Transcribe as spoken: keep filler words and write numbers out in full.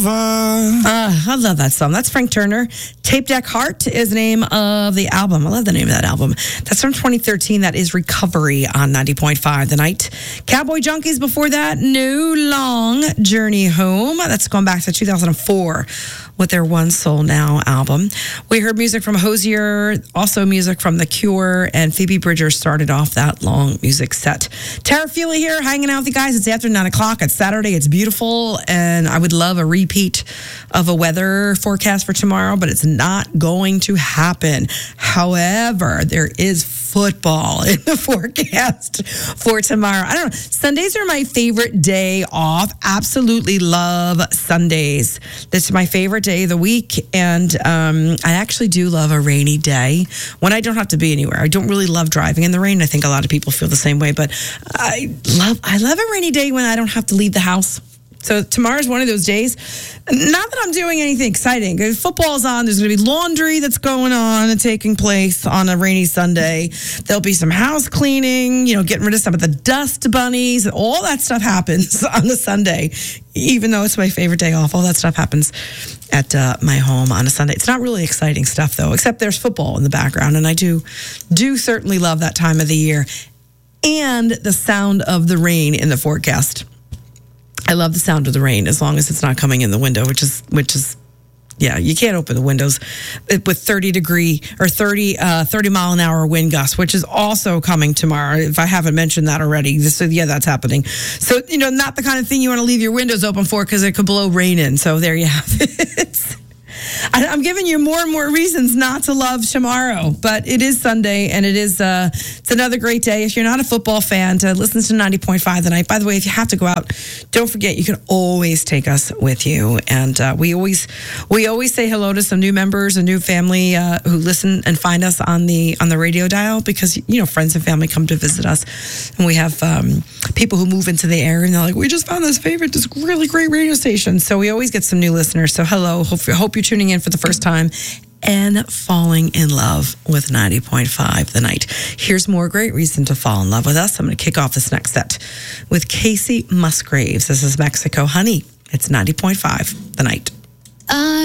Uh, I love that song. That's Frank Turner. Tape Deck Heart is the name of the album. I love the name of that album. That's from twenty thirteen. That is Recovery on ninety point five The Night. Cowboy Junkies before that. New Long Journey Home. That's going back to two thousand four with their One Soul Now album. We heard music from Hozier, also music from The Cure, and Phoebe Bridgers started off that long music set. Tara Feely here, hanging out with you guys. It's after nine o'clock. It's Saturday. It's beautiful, and I would love a repeat of a weather forecast for tomorrow, but it's not going to happen. However, there is football in the forecast for tomorrow. I don't know. Sundays are my favorite day off. Absolutely love Sundays. This is my favorite day of the week, and um, I actually do love a rainy day when I don't have to be anywhere. I don't really love driving in the rain. I think a lot of people feel the same way, but I love I love a rainy day when I don't have to leave the house. So tomorrow's one of those days. Not that I'm doing anything exciting. If football's on, there's going to be laundry that's going on and taking place on a rainy Sunday. There'll be some house cleaning, you know, getting rid of some of the dust bunnies. All that stuff happens on a Sunday, even though it's my favorite day off. All that stuff happens at uh, my home on a Sunday. It's not really exciting stuff, though, except there's football in the background, and I do do certainly love that time of the year and the sound of the rain in the forecast. I love the sound of the rain as long as it's not coming in the window, which is, which is, yeah, you can't open the windows with thirty degree or thirty, uh, thirty mile an hour wind gusts, which is also coming tomorrow. If I haven't mentioned that already, so yeah, that's happening. So, you know, not the kind of thing you want to leave your windows open for because it could blow rain in. So there you have it. I'm giving you more and more reasons not to love tomorrow, but it is Sunday, and it is uh, it's another great day. If you're not a football fan, to listen to ninety point five The Night. By the way, if you have to go out, don't forget you can always take us with you, and uh, we always we always say hello to some new members, a new family uh, who listen and find us on the on the radio dial, because you know friends and family come to visit us, and we have um, people who move into the area and they're like, we just found this favorite, this really great radio station. So we always get some new listeners. So hello, hope hope you're tuning in for the first time and falling in love with ninety point five The Night. Here's more great reason to fall in love with us. I'm going to kick off this next set with Casey Musgraves. This is Mexico Honey. It's ninety point five The Night. Uh-